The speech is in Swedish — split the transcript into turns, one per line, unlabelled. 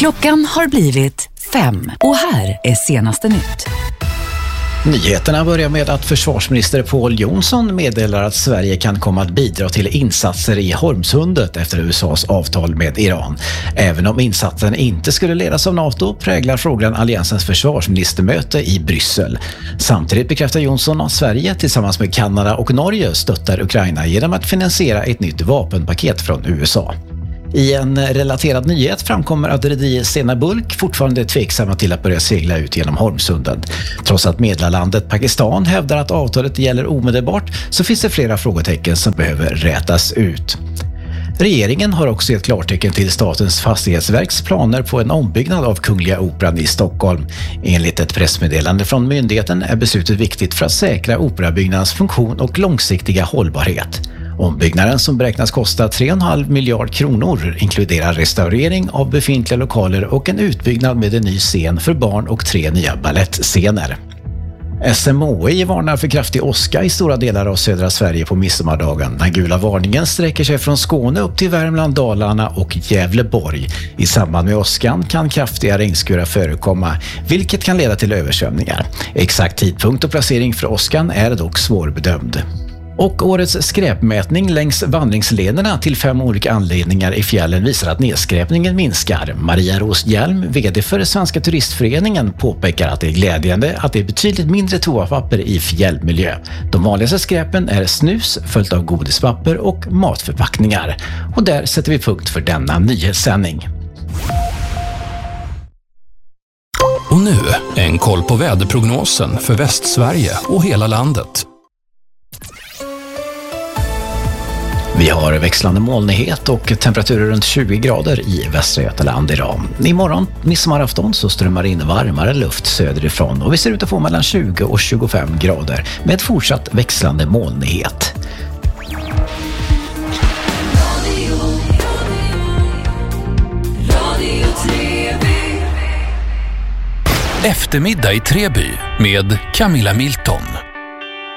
Klockan har blivit 5 och här är senaste nytt.
Nyheterna börjar med att försvarsminister Pål Jonsson meddelar att Sverige kan komma att bidra till insatser i Hormsundet efter USAs avtal med Iran. Även om insatsen inte skulle ledas av NATO präglar frågan alliansens försvarsministermöte i Bryssel. Samtidigt bekräftar Jonsson att Sverige tillsammans med Kanada och Norge stöttar Ukraina genom att finansiera ett nytt vapenpaket från USA. I en relaterad nyhet framkommer att rederiet Stena Bulk fortfarande är tveksamma till att börja segla ut genom Hormsundet. Trots att medlarlandet Pakistan hävdar att avtalet gäller omedelbart så finns det flera frågetecken som behöver rätas ut. Regeringen har också gett klartecken till Statens fastighetsverks planer på en ombyggnad av Kungliga Operan i Stockholm. Enligt ett pressmeddelande från myndigheten är beslutet viktigt för att säkra operabyggnadens funktion och långsiktiga hållbarhet. Ombyggnaden som beräknas kosta 3,5 miljard kronor inkluderar restaurering av befintliga lokaler och en utbyggnad med en ny scen för barn och 3 nya ballettscener. SMHI varnar för kraftig åska i stora delar av södra Sverige på midsommardagen. Den gula varningen sträcker sig från Skåne upp till Värmland, Dalarna och Gävleborg. I samband med åskan kan kraftiga regnskurar förekomma, vilket kan leda till översvämningar. Exakt tidpunkt och placering för åskan är dock svårbedömd. Och årets skräpmätning längs vandringslederna till 5 olika anledningar i fjällen visar att nedskräpningen minskar. Maria Roshjelm, vd för Svenska turistföreningen, påpekar att det är glädjande att det är betydligt mindre toapapper i fjällmiljö. De vanligaste skräpen är snus, följt av godispapper och matförpackningar. Och där sätter vi punkt för denna nyhetssändning.
Och nu en koll på väderprognosen för Västsverige och hela landet.
Vi har växlande molnighet och temperaturer runt 20 grader i Västra Götaland idag. Imorgon, midsommarafton, så strömmar in varmare luft söderifrån och vi ser ut att få mellan 20 och 25 grader med fortsatt växlande molnighet.
Eftermiddag i Treby med Camilla Milton.